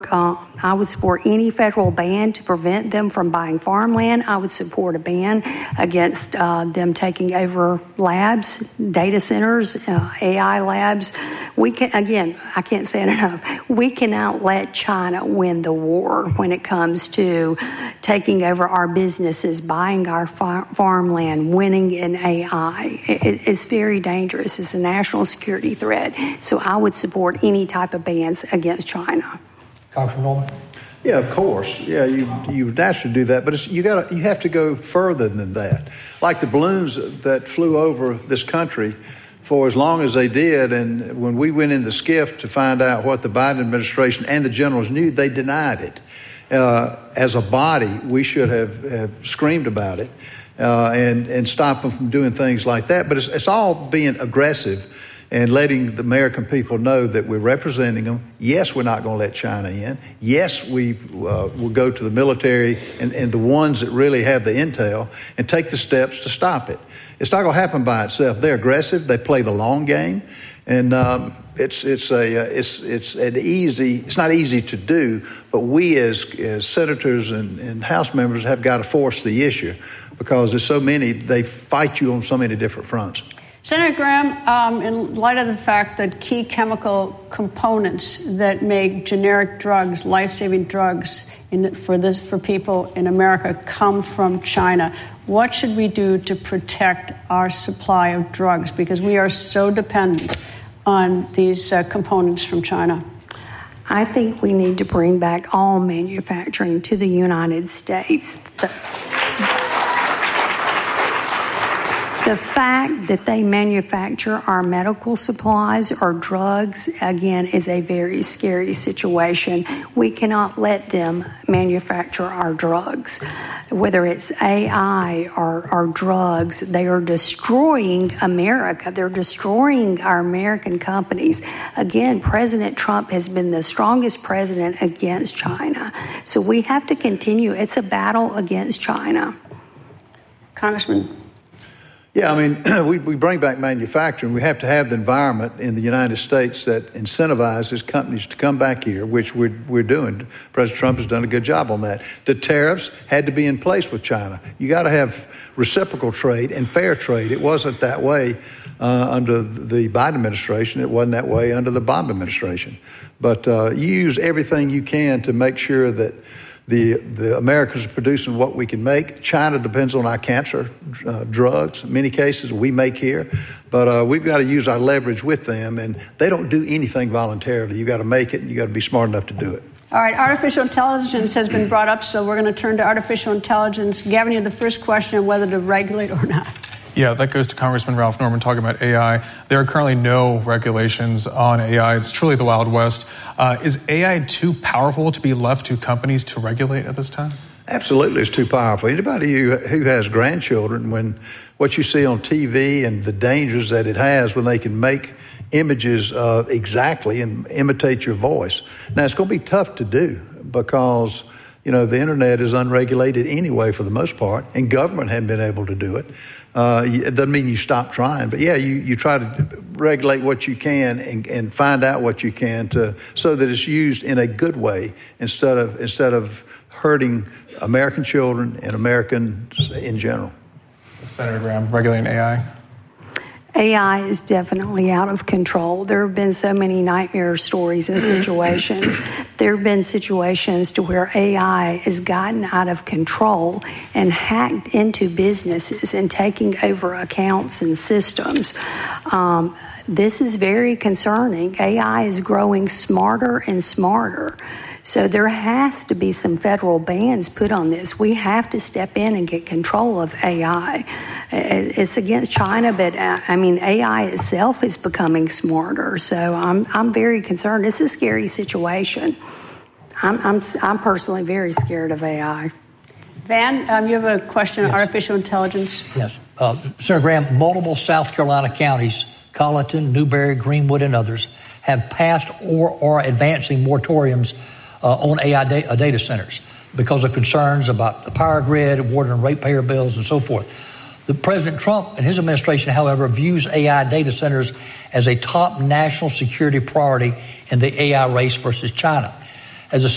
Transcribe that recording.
I would support any federal ban to prevent them from buying farmland. I would support a ban against them taking over labs, data centers, AI labs. I can't say it enough. We cannot let China win the war when it comes to taking over our businesses, buying our farmland, winning in AI. It's very dangerous. It's a national security threat. So I would support any type of bans against China. Congressman Norman? Yeah, of course. Yeah, you would naturally do that, but you have to go further than that. Like the balloons that flew over this country for as long as they did, and when we went in the SCIF to find out what the Biden administration and the generals knew, they denied it. As a body, we should have screamed about it and stopped them from doing things like that. But it's all being aggressive and letting the American people know that we're representing them. Yes, we're not going to let China in. Yes, we will go to the military and the ones that really have the intel and take the steps to stop it. It's not going to happen by itself. They're aggressive. They play the long game, and it's not easy to do. But we as senators and House members have got to force the issue because there's so many. They fight you on so many different fronts. Senator Graham, in light of the fact that key chemical components that make generic drugs, life-saving drugs for people in America come from China, what should we do to protect our supply of drugs? Because we are so dependent on these components from China. I think we need to bring back all manufacturing to the United States. The fact that they manufacture our medical supplies or drugs, again, is a very scary situation. We cannot let them manufacture our drugs. Whether it's AI or drugs, they are destroying America. They're destroying our American companies. Again, President Trump has been the strongest president against China. So we have to continue. It's a battle against China. Congressman. Yeah, I mean, we bring back manufacturing. We have to have the environment in the United States that incentivizes companies to come back here, which we're doing. President Trump has done a good job on that. The tariffs had to be in place with China. You got to have reciprocal trade and fair trade. It wasn't that way under the Biden administration. It wasn't that way under the Obama administration. But you use everything you can to make sure that the Americans are producing what we can make. China depends on our cancer drugs. In many cases, we make here. But we've got to use our leverage with them. And they don't do anything voluntarily. You got to make it, and you got to be smart enough to do it. All right. Artificial intelligence has been brought up, so we're going to turn to artificial intelligence. Gavin, you have the first question on whether to regulate or not. Yeah, that goes to Congressman Ralph Norman talking about AI. There are currently no regulations on AI. It's truly the Wild West. Is AI too powerful to be left to companies to regulate at this time? Absolutely, it's too powerful. Anybody who has grandchildren, when what you see on TV and the dangers that it has when they can make images exactly and imitate your voice. Now, it's going to be tough to do because the internet is unregulated anyway for the most part, and government hadn't been able to do it. It doesn't mean you stop trying, but you try to regulate what you can and find out what you can so that it's used in a good way instead of hurting American children and Americans in general. Senator Graham, regulating AI. AI is definitely out of control. There have been so many nightmare stories and situations. There have been situations to where AI has gotten out of control and hacked into businesses and taking over accounts and systems. This is very concerning. AI is growing smarter and smarter. So there has to be some federal bans put on this. We have to step in and get control of AI. It's against China, but AI itself is becoming smarter. So I'm very concerned. It's a scary situation. I'm personally very scared of AI. Van, you have a question on artificial intelligence? Yes. Senator Graham, multiple South Carolina counties, Colleton, Newberry, Greenwood, and others, have passed or are advancing moratoriums on AI data centers because of concerns about the power grid, water and ratepayer bills, and so forth. The President Trump and his administration, however, views AI data centers as a top national security priority in the AI race versus China. As a